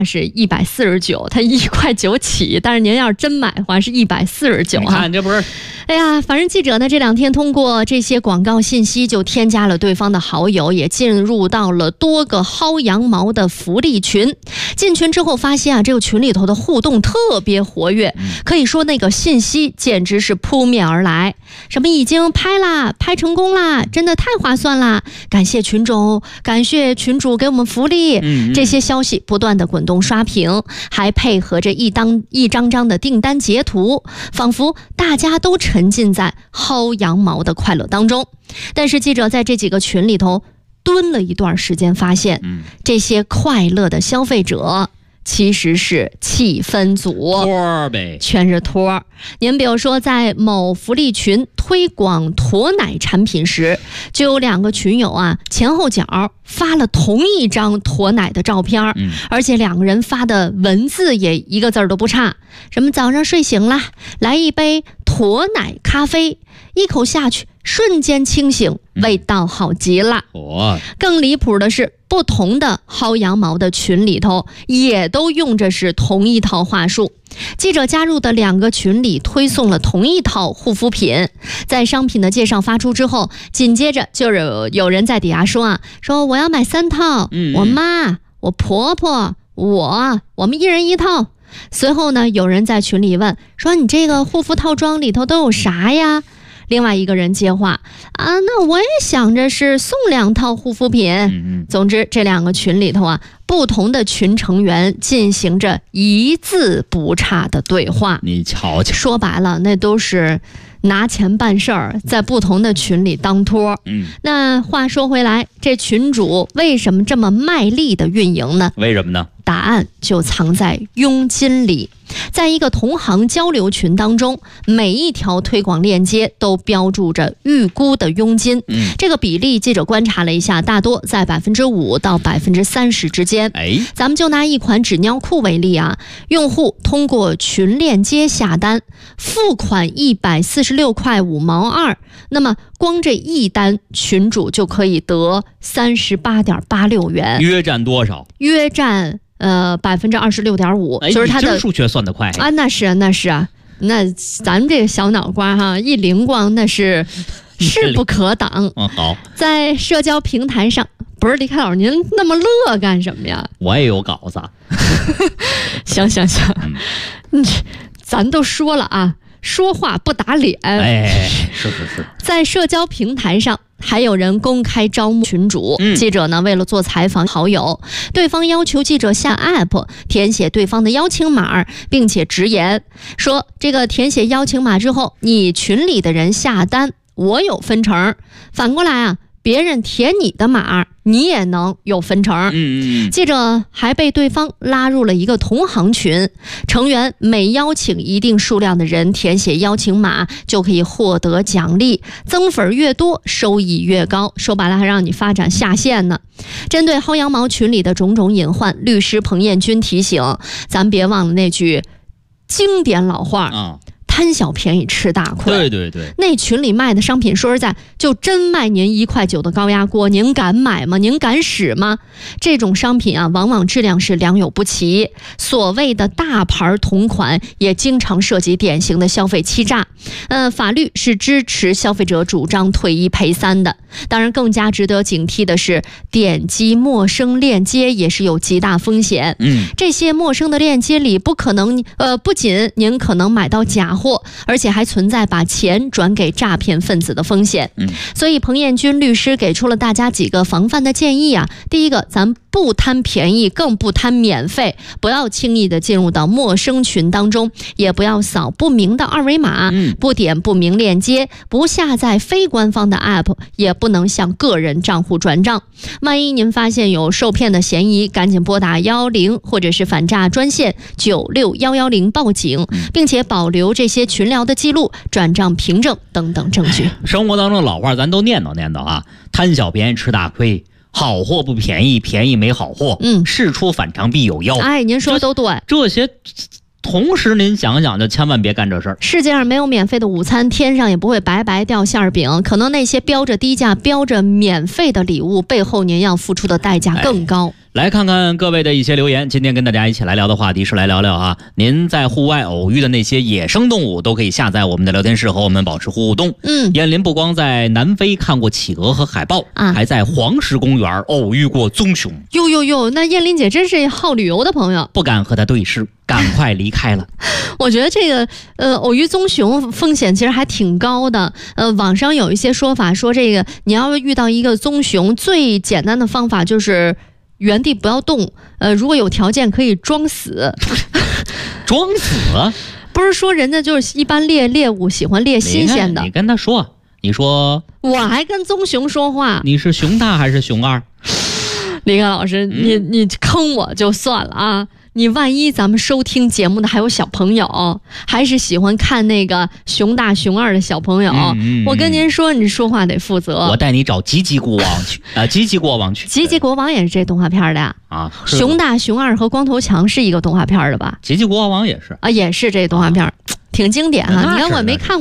是149，它1.9块起，但是您要是真买的话是149啊。 你看这不是？ 哎呀，反正记者呢这2天通过这些广告信息就添加了对方的好友，也进入到了多个薅羊毛的福利群。进群之后发现啊，这个群里头的互动特别活跃，可以说那个信息简直是扑面而来，什么已经拍啦，拍成功啦，真的太划算啦，感谢群众，感谢群主给我们福利，这些消息不断的滚动刷屏，还配合着一张张的订单截图，仿佛大家都沉浸在薅羊毛的快乐当中。但是记者在这几个群里头蹲了一段时间，发现这些快乐的消费者其实是气氛组， 托呗， 全是托。您比如说在某福利群推广鸵奶产品时，就有2个群友啊前后脚发了同一张鸵奶的照片，而且2个人发的文字也一个字儿都不差，什么早上睡醒了来一杯鸵奶咖啡，一口下去瞬间清醒，味道好极了。更离谱的是，不同的薅羊毛的群里头也都用着是同一套话术。记者加入的2个群里推送了同一套护肤品，在商品的介绍发出之后，紧接着就有人在底下说我要买3套，我妈、我婆婆、我们1人1套。随后呢，有人在群里问说，你这个护肤套装里头都有啥呀？另外一个人接话那我也想着是送2套护肤品。总之这2个群里头不同的群成员进行着一字不差的对话。 你瞧瞧， 说白了那都是拿钱办事儿，在不同的群里当托。那话说回来，这群主为什么这么卖力的运营呢？ 为什么呢？ 答案就藏在佣金里。在一个同行交流群当中，每一条推广链接都标注着预估的佣金，这个比例记者观察了一下，大多在5%到30%之间。咱们就拿一款纸尿裤为例用户通过群链接下单，付款146块5毛2，那么光这一单群主就可以得38.86元， 约占多少？ 约占26.5%，就是它的数学算得快那是啊，那咱们这个小脑瓜一灵光，那是势不可挡。 好， 在社交平台上，不是李凯老师，您那么乐干什么呀？ 我也有稿子。 行，咱都说了说话不打脸。 是。 在社交平台上还有人公开招募群主，记者呢为了做采访好友，对方要求记者下 app 填写对方的邀请码，并且直言说，这个填写邀请码之后，你群里的人下单我有分成，反过来别人填你的码你也能有分成。记者还被对方拉入了一个同行群，成员每邀请一定数量的人填写邀请码就可以获得奖励，增粉越多收益越高，说白了还让你发展下线呢。针对薅羊毛群里的种种隐患，律师彭彦军提醒咱别忘了那句经典老话贪小便宜吃大亏。 对， 那群里卖的商品，说实在，就真卖您1.9块的高压锅，您敢买吗？您敢使吗？这种商品往往质量是良莠不齐，所谓的大牌同款也经常涉及典型的消费欺诈。法律是支持消费者主张退1赔3的。当然，更加值得警惕的是，点击陌生链接也是有极大风险。这些陌生的链接里不仅您可能买到假货，而且还存在把钱转给诈骗分子的风险。所以彭彦军律师给出了大家几个防范的建议第一个，咱不贪便宜，更不贪免费，不要轻易的进入到陌生群当中，也不要扫不明的二维码，不点不明链接，不下载非官方的 app， 也不能向个人账户转账。万一您发现有受骗的嫌疑，赶紧拨打110或者是反诈专线96110报警，并且保留这些群聊的记录、转账凭证等等证据。 生活当中的老话咱都念叨贪小便宜吃大亏，好货不便宜，便宜没好货，事出反常必有妖。 您说都对。 这些同时您想想，就千万别干这事儿。 世界上没有免费的午餐，天上也不会白白掉馅饼。可能那些标着低价、标着免费的礼物，背后您要付出的代价更高。 来看看各位的一些留言。今天跟大家一起来聊的话题是来聊聊啊，您在户外偶遇的那些野生动物，都可以下载我们的聊天室和我们保持互动。燕林不光在南非看过企鹅和海豹，还在黄石公园偶遇过棕熊。 哟，那燕林姐真是好旅游的朋友， 不敢和他对视，赶快离开了。 我觉得这个偶遇棕熊风险其实还挺高的。网上有一些说法说，这个你要遇到一个棕熊，最简单的方法就是原地不要动，如果有条件可以装死。 装死？ 不是说人家就是一般猎物喜欢猎新鲜的。 你跟他说，你说我还跟棕熊说话， 你是熊大还是熊二？ 李干老师，你坑我就算了啊！你万一咱们收听节目的还有小朋友，还是喜欢看那个熊大熊二的小朋友，我跟您说，你说话得负责。 我带你找吉吉国王去，吉吉国王去。 吉吉国王也是这动画片的呀？ 啊， 熊大熊二和光头强是一个动画片的吧？ 吉吉国王也是啊，也是这动画片，挺经典哈。你看我没看过。